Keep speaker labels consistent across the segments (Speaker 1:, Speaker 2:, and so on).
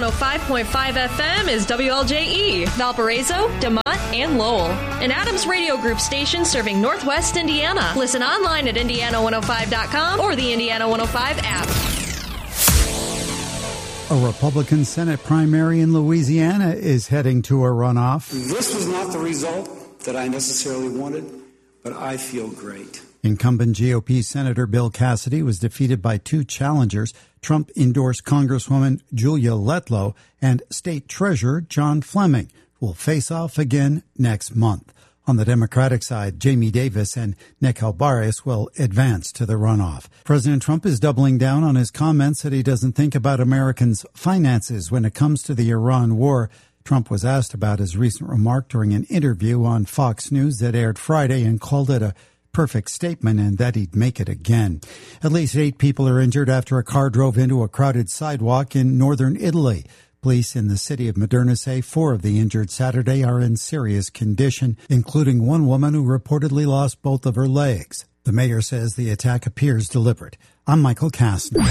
Speaker 1: 105.5 FM is WLJE, Valparaiso, DeMont, and Lowell. An Adams Radio Group station serving Northwest Indiana. Listen online at Indiana105.com or the Indiana 105 app.
Speaker 2: A Republican Senate primary in Louisiana is heading to a runoff.
Speaker 3: This was not the result that I necessarily wanted, but I feel great.
Speaker 2: Incumbent GOP Senator Bill Cassidy was defeated by two challengers. Trump-endorsed Congresswoman Julia Letlow and State Treasurer John Fleming, who will face off again next month. On the Democratic side, Jamie Davis and Nick Albares will advance to the runoff. President Trump is doubling down on his comments that he doesn't think about Americans' finances when it comes to the Iran war. Trump was asked about his recent remark during an interview on Fox News that aired Friday and called it a perfect statement and that he'd make it again. At least 8 people are injured after a car drove into a crowded sidewalk in northern Italy. Police in the city of Modena say 4 of the injured Saturday are in serious condition, including one woman who reportedly lost both of her legs. The mayor says the attack appears deliberate. I'm Michael Kastner.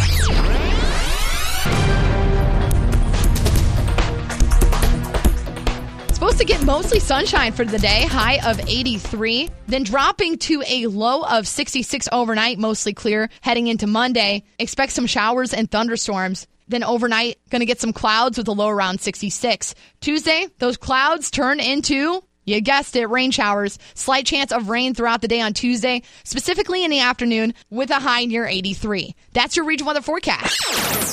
Speaker 4: Supposed to get mostly sunshine for the day, high of 83, then dropping to a low of 66 overnight, mostly clear. Heading into Monday, expect some showers and thunderstorms. Then overnight, going to get some clouds with a low around 66. Tuesday, those clouds turn into, you guessed it, rain showers. Slight chance of rain throughout the day on Tuesday, specifically in the afternoon, with a high near 83. That's your regional weather forecast.